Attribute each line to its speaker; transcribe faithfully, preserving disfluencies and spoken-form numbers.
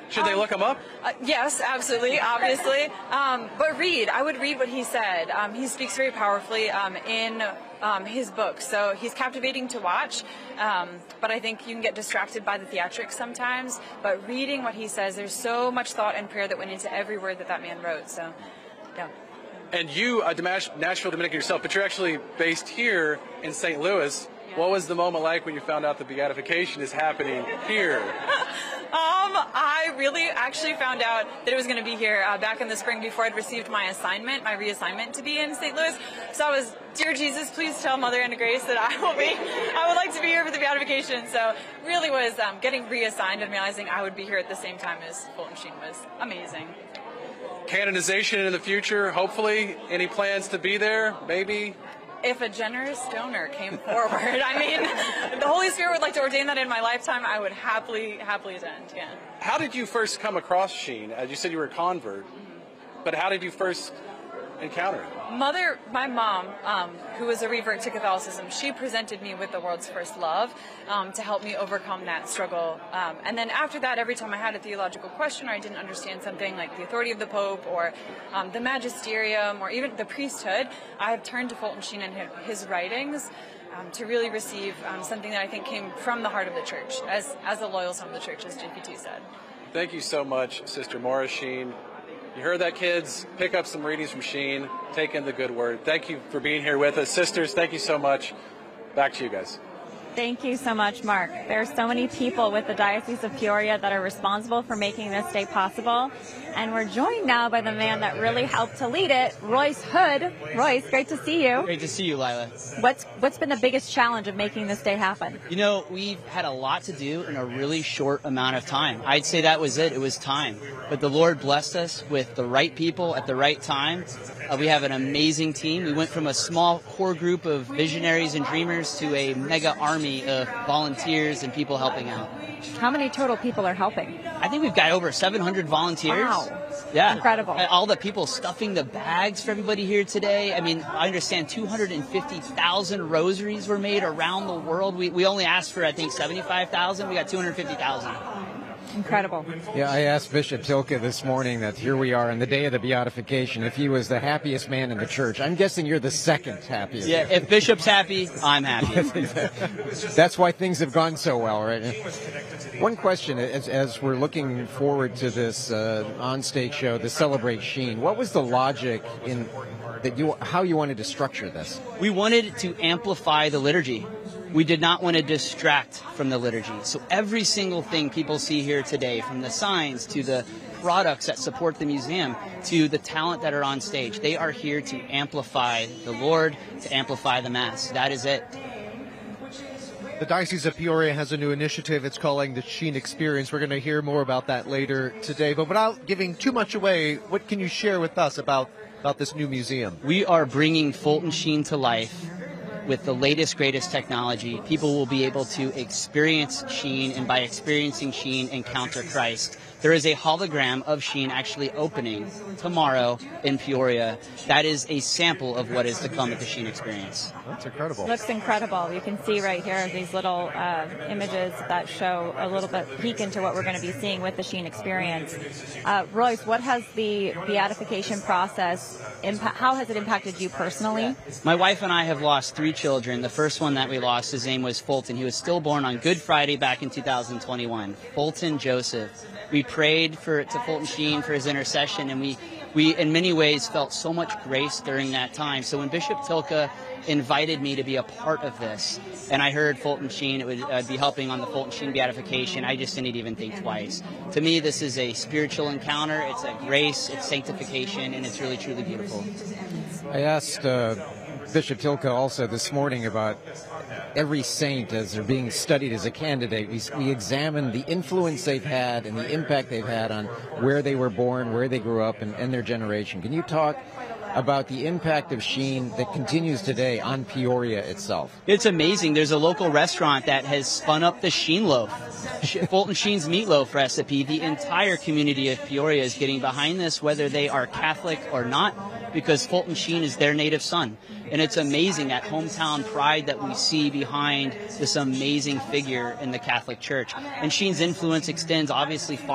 Speaker 1: Should they
Speaker 2: um,
Speaker 1: look him up?
Speaker 2: Uh, yes, absolutely, obviously. Um, but read. I would read what he said. Um, he speaks very powerfully um, in um, his book. So he's captivating to watch. Um, but I think you can get distracted by the theatrics sometimes. But reading what he says, there's so much thought and prayer that went into every word that that man wrote. So, yeah.
Speaker 1: And you, a Nashville Dominican yourself, but you're actually based here in Saint Louis. Yeah. What was the moment like when you found out the beatification is happening here?
Speaker 2: Um, I really actually found out that it was going to be here uh, back in the spring before I'd received my assignment, my reassignment to be in Saint Louis. So I was, dear Jesus, please tell Mother Anna Grace that I will be, I would like to be here for the beatification. So really was um, getting reassigned and realizing I would be here at the same time as Fulton Sheen was amazing.
Speaker 1: Canonization in the future, hopefully. Any plans to be there, maybe?
Speaker 2: If a generous donor came forward, I mean, the Holy Spirit would like to ordain that in my lifetime, I would happily, happily attend, yeah.
Speaker 1: How did you first come across Sheen? As you said, you were a convert, mm-hmm. but how did you first encounter him?
Speaker 2: Mother, my mom, um, who was a revert to Catholicism, she presented me with the world's first love um, to help me overcome that struggle. Um, and then after that, every time I had a theological question or I didn't understand something like the authority of the Pope or um, the magisterium or even the priesthood, I have turned to Fulton Sheen and his writings um, to really receive um, something that I think came from the heart of the church, as, as a loyal son of the church, as J P T said.
Speaker 1: Thank you so much, Sister Maura Sheen. You heard that, kids. Pick up some readings from Sheen. Take in the good word. Thank you for being here with us. Sisters, thank you so much. Back to you guys.
Speaker 3: Thank you so much, Mark. There are so many people with the Diocese of Peoria that are responsible for making this day possible. And we're joined now by the man that really helped to lead it, Royce Hood. Royce, great to see you.
Speaker 4: Great to see you, Lila.
Speaker 3: What's what's been the biggest challenge of making this day happen?
Speaker 4: You know, we've had a lot to do in a really short amount of time. I'd say that was it. It was time. But the Lord blessed us with the right people at the right time. Uh, we have an amazing team. We went from a small core group of visionaries and dreamers to a mega army of volunteers and people helping out.
Speaker 3: How many total people are helping?
Speaker 4: I think we've got over seven hundred volunteers.
Speaker 3: Wow.
Speaker 4: Yeah.
Speaker 3: Incredible.
Speaker 4: All the people stuffing the bags for everybody here today. I mean, I understand two hundred fifty thousand rosaries were made around the world. We, we only asked for, I think, seventy-five thousand. We got two hundred fifty thousand.
Speaker 3: Incredible.
Speaker 5: Yeah, I asked Bishop Tilke this morning that here we are on the day of the beatification, if he was the happiest man in the church. I'm guessing you're the second happiest.
Speaker 4: Yeah, if Bishop's happy, I'm happy.
Speaker 5: That's why things have gone so well, right? One question, as, as we're looking forward to this uh, on-stage show, the Celebrate Sheen, what was the logic in that you how you wanted to structure this?
Speaker 4: We wanted to amplify the liturgy. We did not want to distract from the liturgy. So every single thing people see here today, from the signs to the products that support the museum to the talent that are on stage, they are here to amplify the Lord, to amplify the Mass. That is it.
Speaker 6: The Diocese of Peoria has a new initiative. It's calling the Sheen Experience. We're going to hear more about that later today. But without giving too much away, what can you share with us about, about this new museum?
Speaker 4: We are bringing Fulton Sheen to life with the latest, greatest technology. People will be able to experience Sheen, and by experiencing Sheen, encounter Christ. There is a hologram of Sheen actually opening tomorrow in Peoria. That is a sample of what is to come at the Sheen Experience.
Speaker 6: That's incredible.
Speaker 3: Looks incredible. You can see right here these little uh, images that show a little bit peek into what we're going to be seeing with the Sheen Experience. Uh, Royce, what has the beatification process, impa- how has it impacted you personally?
Speaker 4: My wife and I have lost three children. The first one that we lost, his name was Fulton. He was stillborn on Good Friday back in two thousand twenty-one. Fulton Joseph. We prayed for to Fulton Sheen for his intercession, and we, we in many ways felt so much grace during that time. So when Bishop Tilke invited me to be a part of this, and I heard Fulton Sheen, it would uh, be helping on the Fulton Sheen beatification, I just didn't even think twice. To me, this is a spiritual encounter. It's a grace, it's sanctification, and it's really, truly beautiful.
Speaker 5: I asked uh, Bishop Tilke also this morning about every saint as they're being studied as a candidate. We, we examine the influence they've had and the impact they've had on where they were born, where they grew up, and, and their generation. Can you talk about the impact of Sheen that continues today on Peoria itself?
Speaker 4: It's amazing. There's a local restaurant that has spun up the Sheen loaf, Fulton Sheen's meatloaf recipe. The entire community of Peoria is getting behind this, whether they are Catholic or not, because Fulton Sheen is their native son. And it's amazing that hometown pride that we see behind this amazing figure in the Catholic Church. And Sheen's influence extends obviously far